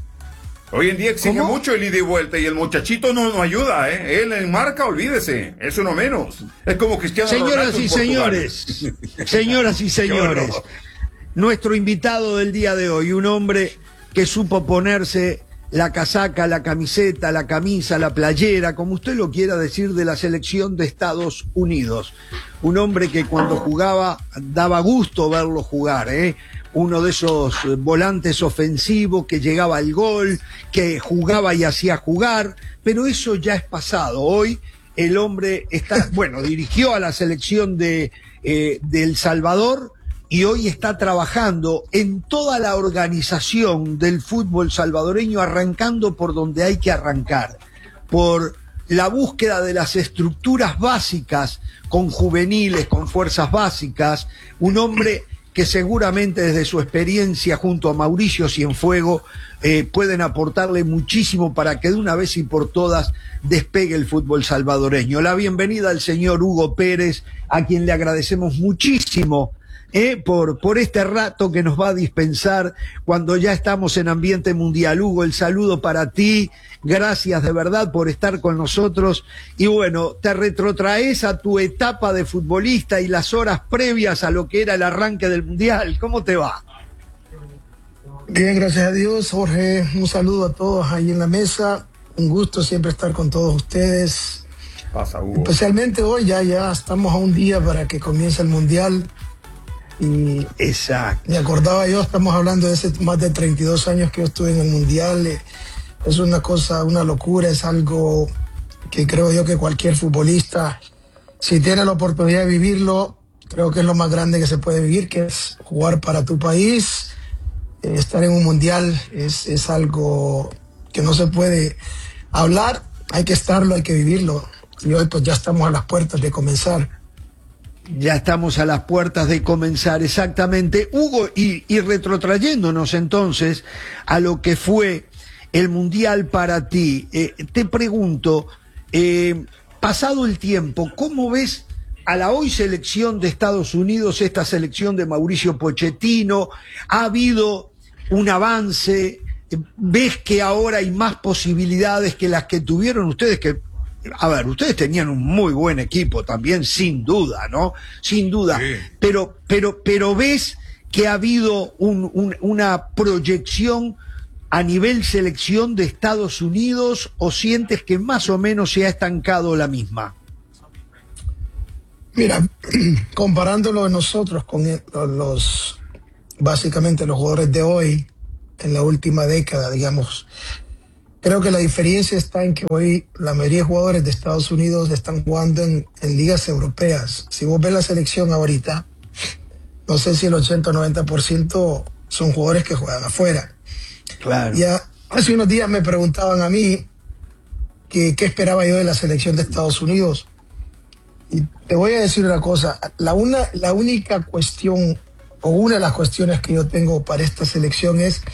Hoy en día exige ¿Cómo? mucho el ida y vuelta y el muchachito no, no ayuda, ¿eh? Él en marca, olvídese, es uno menos. Es como Cristiano Señoras Ronaldo en y Portugal. señores, señoras y señores, horror. nuestro invitado del día de hoy, un hombre que supo ponerse la casaca, la camiseta, la camisa, la playera, como usted lo quiera decir, de la selección de Estados Unidos. Un hombre que cuando jugaba daba gusto verlo jugar, ¿eh? Uno de esos volantes ofensivos que llegaba al gol, que jugaba y hacía jugar, pero eso ya es pasado. Hoy el hombre está, bueno, dirigió a la selección de, eh, de El Salvador, y hoy está trabajando en toda la organización del fútbol salvadoreño, arrancando por donde hay que arrancar, por la búsqueda de las estructuras básicas, con juveniles, con fuerzas básicas, un hombre que seguramente desde su experiencia junto a Mauricio Cienfuegos eh, pueden aportarle muchísimo para que de una vez y por todas despegue el fútbol salvadoreño. La bienvenida al señor Hugo Pérez, a quien le agradecemos muchísimo Eh, por, por este rato que nos va a dispensar cuando ya estamos en ambiente mundial. Hugo, el saludo para ti, gracias de verdad por estar con nosotros, y bueno, te retrotraes a tu etapa de futbolista y las horas previas a lo que era el arranque del mundial. ¿Cómo te va? Bien, gracias a Dios, Jorge, un saludo a todos ahí en la mesa, un gusto siempre estar con todos ustedes. Pasa, Hugo. Especialmente hoy, ya, ya estamos a un día para que comience el mundial. Y exacto. Me acordaba yo, estamos hablando de hace más de treinta y dos años que yo estuve en el mundial. Es una cosa, una locura, es algo que creo yo que cualquier futbolista, si tiene la oportunidad de vivirlo, creo que es lo más grande que se puede vivir, que es jugar para tu país. Eh, estar en un mundial es, es algo que no se puede hablar, hay que estarlo, hay que vivirlo. Y hoy pues ya estamos a las puertas de comenzar. Ya estamos a las puertas de comenzar, exactamente. Hugo, y, y retrotrayéndonos entonces a lo que fue el Mundial para ti, eh, te pregunto, eh, pasado el tiempo, ¿cómo ves a la hoy selección de Estados Unidos, esta selección de Mauricio Pochettino? ¿Ha habido un avance? ¿Ves que ahora hay más posibilidades que las que tuvieron ustedes? Que A ver, ustedes tenían un muy buen equipo también, sin duda, ¿no? Sin duda. Sí. Pero, pero, pero ves que ha habido un, un, una proyección a nivel selección de Estados Unidos, o sientes que más o menos se ha estancado la misma? Mira, comparándolo de nosotros con los, básicamente los jugadores de hoy, en la última década, digamos, creo que la diferencia está en que hoy la mayoría de jugadores de Estados Unidos están jugando en, en ligas europeas. Si vos ves la selección ahorita, no sé si el ochenta o noventa por ciento son jugadores que juegan afuera. Claro. Ya hace unos días me preguntaban a mí que, qué esperaba yo de la selección de Estados Unidos. Y te voy a decir una cosa, la, una, la única cuestión, o una de las cuestiones que yo tengo para esta selección es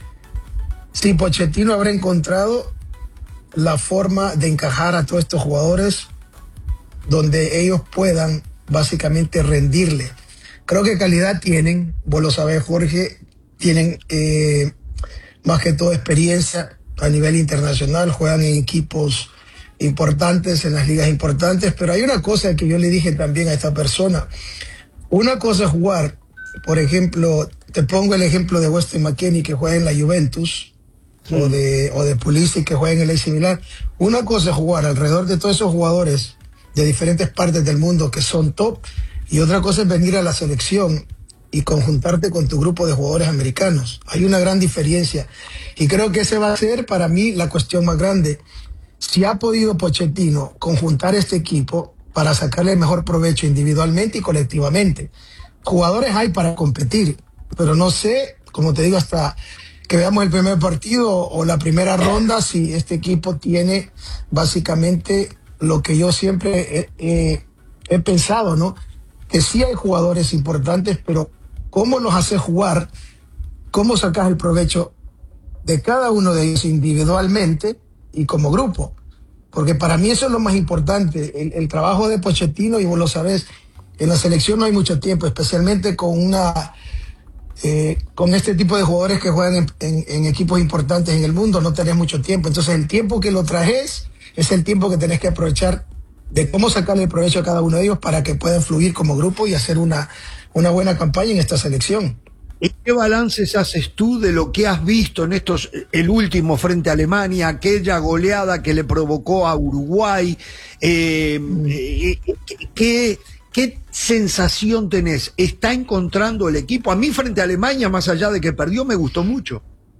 si Pochettino habrá encontrado la forma de encajar a todos estos jugadores donde ellos puedan básicamente rendirle. Creo que calidad tienen, vos lo sabés, Jorge, tienen eh, más que todo experiencia a nivel internacional, juegan en equipos importantes, en las ligas importantes, pero hay una cosa que yo le dije también a esta persona. Una cosa es jugar, por ejemplo, te pongo el ejemplo de Weston McKennie, que juega en la Juventus, sí. o de o de Pulisic, que juega en el A C Milan. Una cosa es jugar alrededor de todos esos jugadores de diferentes partes del mundo que son top, y otra cosa es venir a la selección y conjuntarte con tu grupo de jugadores americanos. Hay una gran diferencia, y creo que ese va a ser para mí la cuestión más grande. Si ha podido Pochettino conjuntar este equipo para sacarle el mejor provecho individualmente y colectivamente. Jugadores hay para competir, pero no sé, como te digo, hasta que veamos el primer partido o la primera ronda, si este equipo tiene básicamente lo que yo siempre he, he, he pensado, ¿no? Que sí hay jugadores importantes, pero ¿cómo los haces jugar? ¿Cómo sacas el provecho de cada uno de ellos individualmente y como grupo? Porque para mí eso es lo más importante, el, el trabajo de Pochettino, y vos lo sabés, en la selección no hay mucho tiempo, especialmente con una eh, con este tipo de jugadores que juegan en, en, en equipos importantes en el mundo, no tenés mucho tiempo. Entonces el tiempo que lo trajes es el tiempo que tenés que aprovechar de cómo sacarle el provecho a cada uno de ellos para que puedan fluir como grupo y hacer una, una buena campaña en esta selección. ¿Qué balances haces tú de lo que has visto en estos, el último frente a Alemania, aquella goleada que le provocó a Uruguay? Eh, eh, ¿qué, ¿Qué sensación tenés? ¿Está encontrando el equipo? A mí frente a Alemania, más allá de que perdió, me gustó mucho.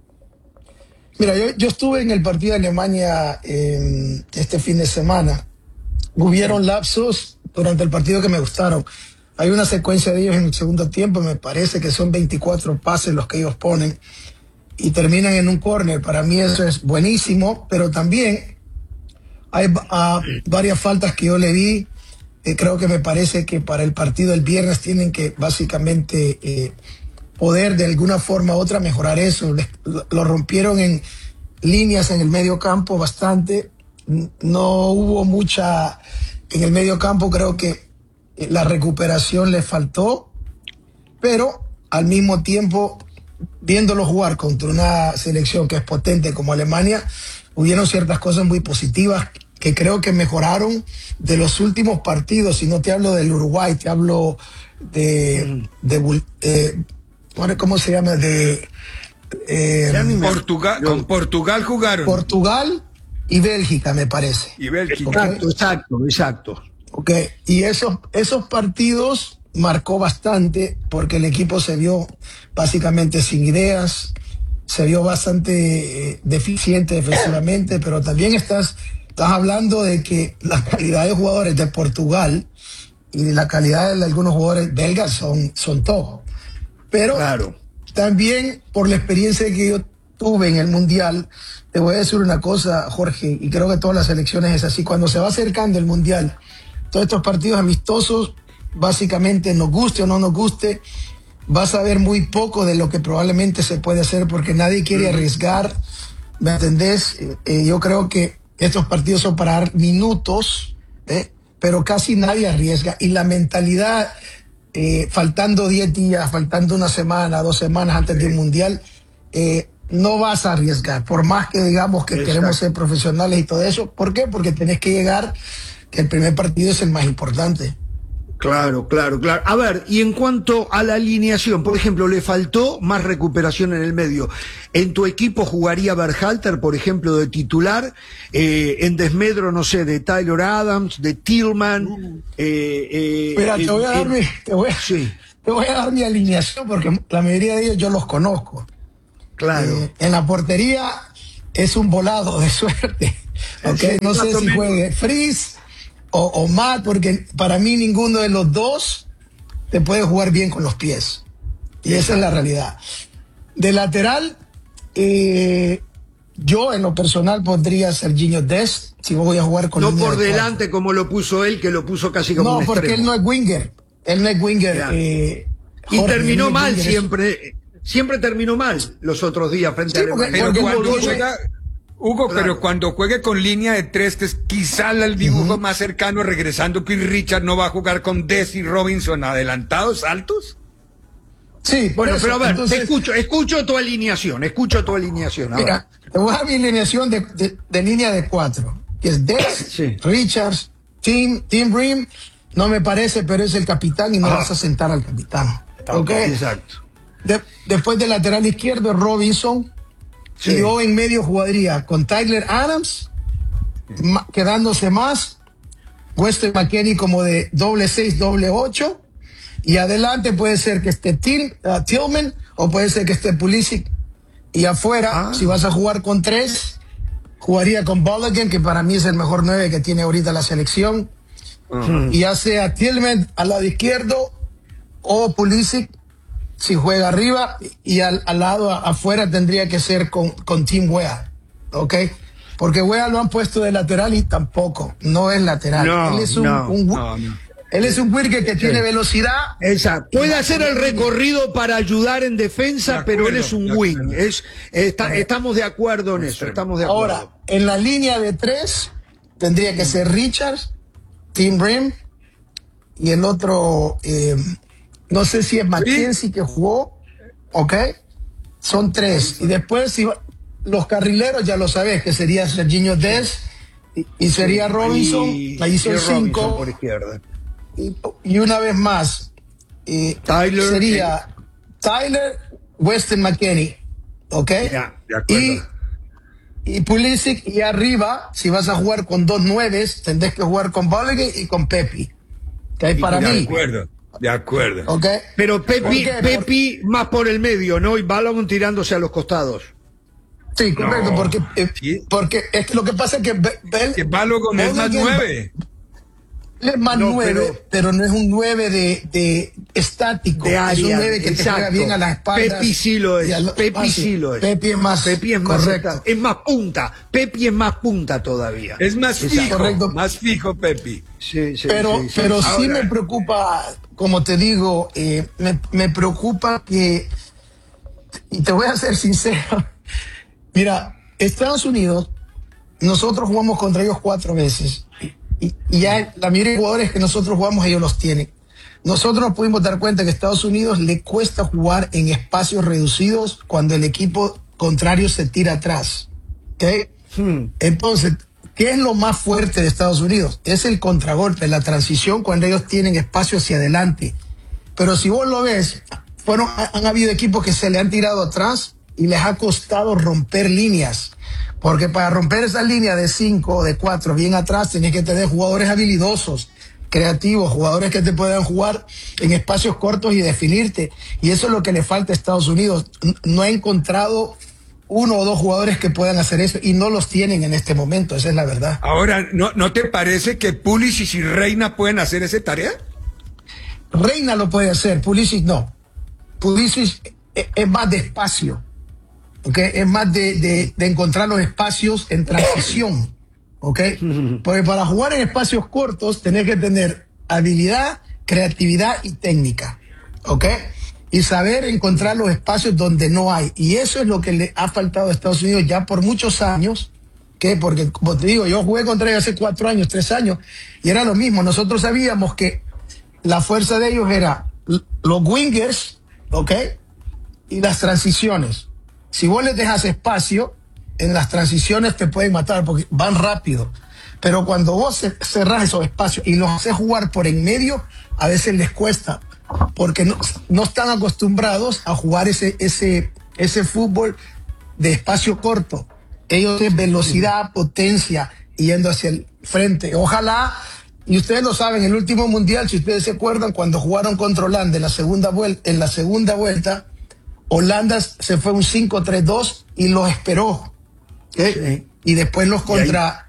Mira, yo, yo estuve en el partido de Alemania eh, este fin de semana. Hubieron lapsos durante el partido que me gustaron. Hay una secuencia de ellos en el segundo tiempo, me parece que son veinticuatro pases los que ellos ponen y terminan en un córner. Para mí eso es buenísimo, pero también hay uh, varias faltas que yo le vi eh, creo que me parece que para el partido del viernes tienen que básicamente eh, poder de alguna forma u otra mejorar eso. Les, lo rompieron en líneas en el medio campo bastante. No hubo mucha en el medio campo, creo que la recuperación les faltó, pero al mismo tiempo, viéndolo jugar contra una selección que es potente como Alemania, hubieron ciertas cosas muy positivas que creo que mejoraron de los últimos partidos. Y no te hablo del Uruguay, te hablo de, de, de ¿cómo se llama? De eh, Portugal, con Portugal jugaron. Portugal y Bélgica, me parece. Y Bélgica. Exacto, exacto, exacto. Ok, y esos, esos partidos marcó bastante porque el equipo se vio básicamente sin ideas, se vio bastante eh, deficiente defensivamente, pero también estás, estás hablando de que la calidad de jugadores de Portugal y la calidad de algunos jugadores belgas son, son top. Pero claro, también por la experiencia que yo tuve en el Mundial, te voy a decir una cosa, Jorge, y creo que todas las selecciones es así, cuando se va acercando el Mundial, todos estos partidos amistosos, básicamente nos guste o no nos guste, vas a ver muy poco de lo que probablemente se puede hacer porque nadie quiere arriesgar, ¿me entendés? Eh, yo creo que estos partidos son para dar minutos, ¿eh? Pero casi nadie arriesga, y la mentalidad, eh, faltando diez días, faltando una semana, dos semanas antes de un Mundial, eh, no vas a arriesgar, por más que digamos que Exacto. queremos ser profesionales y todo eso. ¿Por qué? Porque tenés que llegar, que el primer partido es el más importante. Claro, claro, claro. A ver, y en cuanto a la alineación, por ejemplo, le faltó más recuperación en el medio. ¿En tu equipo jugaría Berhalter, por ejemplo, de titular? Eh, en desmedro, no sé, de Tyler Adams, de Tillman. Uh. Eh, eh, Mira, te, eh, voy a dar eh, mi, te, voy a, sí. te voy a dar mi alineación porque la mayoría de ellos yo los conozco. Claro. Eh, en la portería es un volado de suerte. Okay, no sé si juegue Fries o, o Matt, porque para mí ninguno de los dos te puede jugar bien con los pies. Y esa es la realidad. De lateral, eh, yo en lo personal pondría a Serginho Dest, si voy a jugar con no línea por de delante cuatro. Como lo puso él, que lo puso casi como no, un porque extremo. él no es winger. Él no es winger. Eh, y Jorge, terminó no mal winger, siempre. Es... Siempre terminó mal los otros días frente sí, a Alemania. Pero cuando juega, Hugo, claro. pero cuando juegue con línea de tres, que es quizá el dibujo uh-huh. más cercano, regresando Chris Richard, ¿no va a jugar con Dest y Robinson adelantados, altos? Sí, bueno, eso, pero a ver, entonces, te escucho, escucho tu alineación, escucho tu alineación. Mira, te voy a dar mi alineación de, de, de línea de cuatro, que es Dest, sí. Richards, Tim, Tim Brim, no me parece, pero es el capitán y no ah. vas a sentar al capitán. ¿Ok? Exacto. De, después del lateral izquierdo, Robinson. Sí. Y yo en medio jugaría con Tyler Adams, ma, quedándose más, Weston McKennie como de doble seis, doble ocho, y adelante puede ser que esté Til, uh, Tillman, o puede ser que esté Pulisic, y afuera, ah. si vas a jugar con tres, jugaría con Balogun, que para mí es el mejor nueve que tiene ahorita la selección, uh-huh. y ya sea Tillman al lado izquierdo, o Pulisic, si juega arriba, y al, al lado a, afuera tendría que ser con, con Tim Weah, ¿ok? Porque Weah lo han puesto de lateral y tampoco, no es lateral. No, él es un, no, un, no, no. Él es un Wirke que sí. tiene velocidad. Exacto. Puede hacer el recorrido para ayudar en defensa, acuerdo, pero él es un wing. Es, está, estamos de acuerdo en eso, estamos de acuerdo. Ahora, en la línea de tres tendría que ser Richards, Tim Brim, y el otro... Eh, no sé si es Mackenzie ¿Sí? que jugó, ¿ok? Son tres. Y después, si los carrileros ya lo sabes, que sería Serginho Dest y, y sería Robinson, y, ahí son cinco. Robinson por izquierda. Y, y una vez más, eh, Tyler, sería eh. Tyler, Weston McKennie, ¿ok? Ya, de acuerdo. Y, y Pulisic, y arriba, si vas a jugar con dos nueves, tendrás que jugar con Balogun y con Pepi. Que hay para de mí. De acuerdo. De acuerdo. Okay. Pero Pepi, Pepi por... más por el medio, ¿no? Y Balogun tirándose a los costados. Sí, correcto, no. porque, eh, ¿Sí? porque es que lo que pasa es que, Bel, que Balogun es más nueve. Él es más no, nueve, pero, pero no es un nueve de, de estático. De área, es un nueve que exacto. te juega bien a la espalda. Pepi sí lo es. Al, Pepi sí lo es. Pepi es más, Pepi es más correcto. Es más punta. Pepi es más punta todavía. Es más fijo. Correcto. Más fijo, Pepi. Sí, sí, pero sí, sí. pero Ahora, sí me preocupa, como te digo, eh, me, me preocupa que, y te voy a ser sincero, mira, Estados Unidos, nosotros jugamos contra ellos cuatro veces. Y, y ya la mayoría de jugadores que nosotros jugamos, ellos los tienen. Nosotros nos pudimos dar cuenta que a Estados Unidos le cuesta jugar en espacios reducidos cuando el equipo contrario se tira atrás. ¿Okay? Hmm. Entonces, ¿qué es lo más fuerte de Estados Unidos? Es el contragolpe, la transición cuando ellos tienen espacio hacia adelante. Pero si vos lo ves, fueron, han habido equipos que se le han tirado atrás y les ha costado romper líneas. Porque para romper esa línea de cinco o de cuatro bien atrás tenés que tener jugadores habilidosos, creativos, jugadores que te puedan jugar en espacios cortos y definirte. Y eso es lo que le falta a Estados Unidos. No ha encontrado uno o dos jugadores que puedan hacer eso y no los tienen en este momento, esa es la verdad. Ahora, ¿no, ¿no te parece que Pulisic y Reina pueden hacer esa tarea? Reina lo puede hacer, Pulisic no. Pulisic es, es más de espacio. Okay, es más de, de, de encontrar los espacios en transición, ¿ok? Porque para jugar en espacios cortos tenés que tener habilidad, creatividad y técnica, ¿ok? Y saber encontrar los espacios donde no hay. Y eso es lo que le ha faltado a Estados Unidos ya por muchos años, ¿ok? Porque, como te digo, yo jugué contra ellos hace cuatro años, tres años, y era lo mismo. Nosotros sabíamos que la fuerza de ellos era los wingers, ¿ok? Y las transiciones. Si vos les dejas espacio, en las transiciones te pueden matar porque van rápido. Pero cuando vos cerrás esos espacios y los haces jugar por en medio, a veces les cuesta. Porque no, no están acostumbrados a jugar ese, ese, ese fútbol de espacio corto. Ellos tienen velocidad, potencia, yendo hacia el frente. Ojalá, y ustedes lo saben, el último mundial, si ustedes se acuerdan, cuando jugaron contra Holanda en la segunda vuelta, en la segunda vuelta, Holanda se fue un cinco tres dos y los esperó. ¿Okay? Sí. Y después los contra